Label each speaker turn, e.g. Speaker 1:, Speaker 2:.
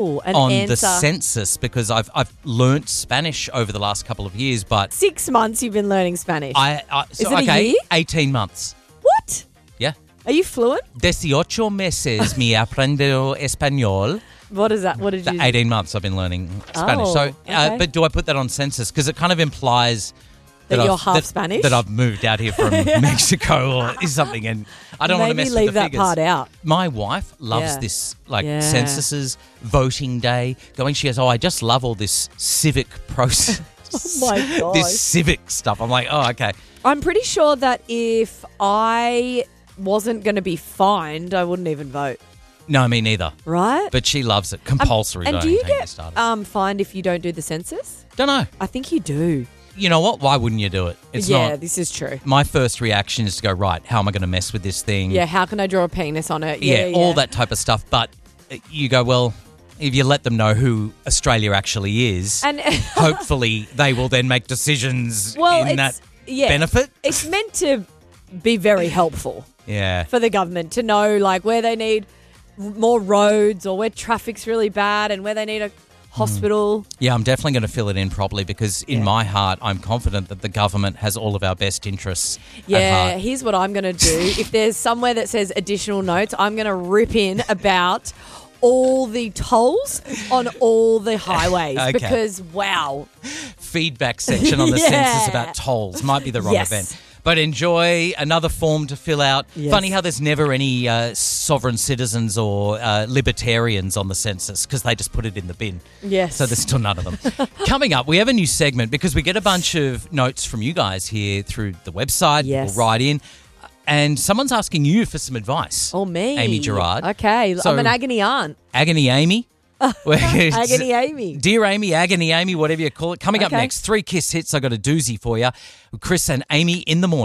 Speaker 1: an
Speaker 2: on
Speaker 1: answer.
Speaker 2: the census because I've learnt Spanish over the last couple of years, but
Speaker 1: 6 months you've been learning Spanish.
Speaker 2: so,
Speaker 1: Is it a year?
Speaker 2: 18 months.
Speaker 1: What?
Speaker 2: Yeah.
Speaker 1: Are you fluent?
Speaker 2: 18 meses me aprendo español.
Speaker 1: What is that? What did you...
Speaker 2: 18 months I've been learning Spanish.
Speaker 1: Oh,
Speaker 2: So,
Speaker 1: okay.
Speaker 2: but do I put that on census? Because it kind of implies
Speaker 1: That you're half Spanish?
Speaker 2: That I've moved out here from Mexico or something, and I don't want to
Speaker 1: Maybe
Speaker 2: mess
Speaker 1: leave
Speaker 2: with the
Speaker 1: that
Speaker 2: figures.
Speaker 1: part out.
Speaker 2: My wife loves
Speaker 1: Yeah.
Speaker 2: this,
Speaker 1: Yeah.
Speaker 2: censuses, voting day, going. She goes, I just love all this civic process.
Speaker 1: Oh my gosh.
Speaker 2: This civic stuff. I'm like, oh, okay.
Speaker 1: I'm pretty sure that if I wasn't going to be fined, I wouldn't even vote.
Speaker 2: No, me neither.
Speaker 1: Right?
Speaker 2: But she loves it. Compulsory
Speaker 1: and do
Speaker 2: voting.
Speaker 1: you
Speaker 2: Get
Speaker 1: get
Speaker 2: started.
Speaker 1: fined if you don't do the census?
Speaker 2: Don't know.
Speaker 1: I think you do.
Speaker 2: You know what? Why wouldn't you do it? It's
Speaker 1: yeah,
Speaker 2: not.
Speaker 1: this is true.
Speaker 2: My first reaction is to go, right, how am I going to mess with this thing?
Speaker 1: Yeah, how can I draw a penis on it?
Speaker 2: Yeah, all that type of stuff. But you go, well, if you let them know who Australia actually is,
Speaker 1: And
Speaker 2: hopefully they will then make decisions in that benefit.
Speaker 1: It's meant to be very helpful
Speaker 2: Yeah.
Speaker 1: for the government to know like where they need more roads or where traffic's really bad and where they need a hospital.
Speaker 2: Yeah, I'm definitely going to fill it in properly because in my heart, I'm confident that the government has all of our best interests at
Speaker 1: Yeah,
Speaker 2: heart.
Speaker 1: here's what I'm going to do. If there's somewhere that says additional notes, I'm going to rip in about all the tolls on all the highways
Speaker 2: Okay.
Speaker 1: because, wow.
Speaker 2: Feedback section on the
Speaker 1: Yeah.
Speaker 2: census about tolls might be the wrong
Speaker 1: Yes.
Speaker 2: event. But enjoy another form to fill out.
Speaker 1: Yes.
Speaker 2: Funny how there's never any sovereign citizens or libertarians on the census because they just put it in the bin.
Speaker 1: Yes.
Speaker 2: So there's still none of them. Coming up, we have a new segment because we get a bunch of notes from you guys here through the website.
Speaker 1: Yes.
Speaker 2: People write in. And someone's asking you for some advice.
Speaker 1: Oh, me.
Speaker 2: Amy Gerard.
Speaker 1: Okay.
Speaker 2: So-
Speaker 1: I'm an agony aunt.
Speaker 2: Agony Amy.
Speaker 1: Agony Amy.
Speaker 2: Dear Amy, Agony Amy, whatever you call it. Coming up
Speaker 1: Okay.
Speaker 2: next, 3 Kiss hits. I got a doozy for you. Chris and Amy in the morning.